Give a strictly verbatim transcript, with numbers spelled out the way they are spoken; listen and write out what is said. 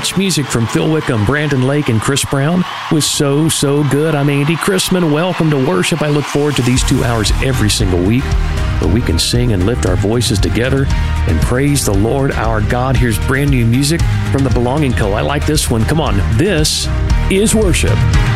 Catch music from Phil Wickham, Brandon Lake, and Chris Brown was so, so good. I'm Andy Chrisman. Welcome to worship. I look forward to these two hours every single week where we can sing and lift our voices together and praise the Lord our God. Here's brand new music from the Belonging Co. I like this one. Come on. This is worship.